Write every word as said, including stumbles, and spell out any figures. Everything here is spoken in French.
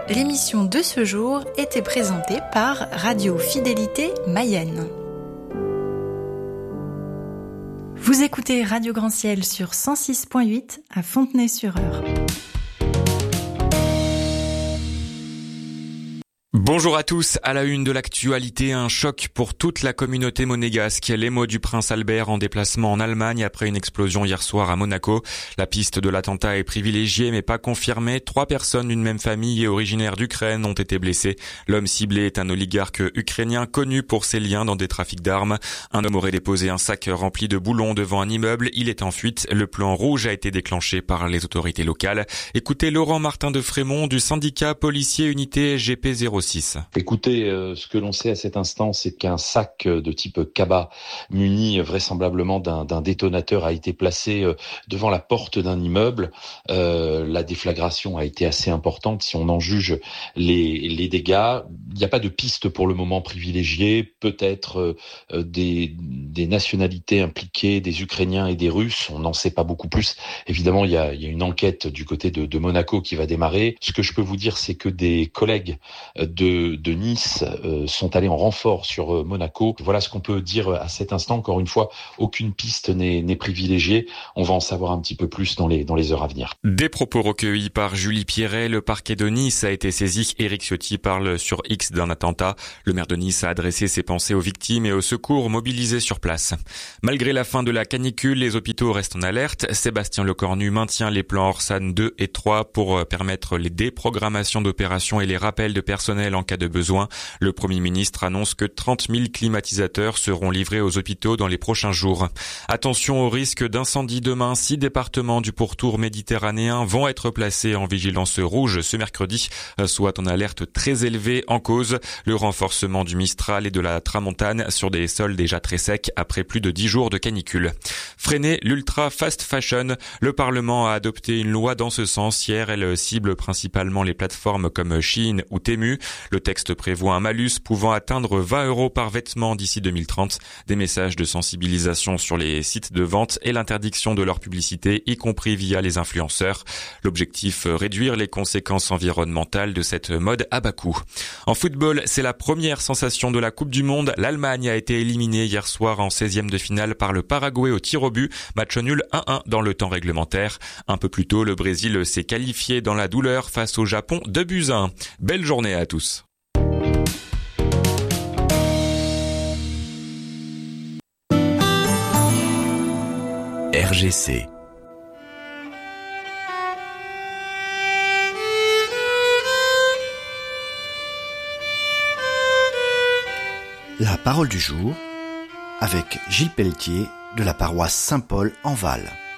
L'émission de ce jour était présentée par Radio Fidélité Mayenne. Vous écoutez Radio Grand Ciel sur cent six point huit à Fontenay-sur-Eure. Bonjour à tous, à la une de l'actualité, un choc pour toute la communauté monégasque. Les mots du prince Albert en déplacement en Allemagne après une explosion hier soir à Monaco. La piste de l'attentat est privilégiée mais pas confirmée. Trois personnes d'une même famille et originaires d'Ukraine ont été blessées. L'homme ciblé est un oligarque ukrainien connu pour ses liens dans des trafics d'armes. Un homme aurait déposé un sac rempli de boulons devant un immeuble. Il est en fuite. Le plan rouge a été déclenché par les autorités locales. Écoutez Laurent Martin de Frémont du syndicat policier unité G P zéro six. Écoutez, euh, ce que l'on sait à cet instant, c'est qu'un sac de type cabas, muni vraisemblablement d'un, d'un détonateur, a été placé euh, devant la porte d'un immeuble. Euh, la déflagration a été assez importante. Si on en juge les, les dégâts, il n'y a pas de piste pour le moment privilégiée. Peut-être euh, des, des nationalités impliquées, des Ukrainiens et des Russes. On n'en sait pas beaucoup plus. Évidemment, il y a, il y a une enquête du côté de, de Monaco qui va démarrer. Ce que je peux vous dire, c'est que des collègues de De, de Nice euh, sont allés en renfort sur euh, Monaco. Voilà ce qu'on peut dire à cet instant. Encore une fois, aucune piste n'est, n'est privilégiée. On va en savoir un petit peu plus dans les, dans les heures à venir. Des propos recueillis par Julie Pierret. Le parquet de Nice a été saisi. Éric Ciotti parle sur X d'un attentat. Le maire de Nice a adressé ses pensées aux victimes et aux secours mobilisés sur place. Malgré la fin de la canicule, les hôpitaux restent en alerte. Sébastien Lecornu maintient les plans Orsan deux et trois pour permettre les déprogrammations d'opérations et les rappels de personnel en cas de besoin. Le Premier ministre annonce que trente mille climatisateurs seront livrés aux hôpitaux dans les prochains jours. Attention au risque d'incendie demain. Six départements du pourtour méditerranéen vont être placés en vigilance rouge ce mercredi, soit en alerte très élevée. En cause, le renforcement du Mistral et de la Tramontane sur des sols déjà très secs après plus de dix jours de canicule. Freiner l'ultra fast fashion. Le Parlement a adopté une loi dans ce sens hier. Elle cible principalement les plateformes comme Shein ou Temu. Le texte prévoit un malus pouvant atteindre vingt euros par vêtement d'ici deux mille trente, des messages de sensibilisation sur les sites de vente et l'interdiction de leur publicité, y compris via les influenceurs. L'objectif, réduire les conséquences environnementales de cette mode à bas coût. En football, c'est la première sensation de la Coupe du Monde. L'Allemagne a été éliminée hier soir en seizième de finale par le Paraguay au tir au but. Match nul un un dans le temps réglementaire. Un peu plus tôt, le Brésil s'est qualifié dans la douleur face au Japon deux buts à un. Belle journée à tous. R G C. La parole du jour avec Gilles Pelletier de la paroisse Saint-Paul en Val.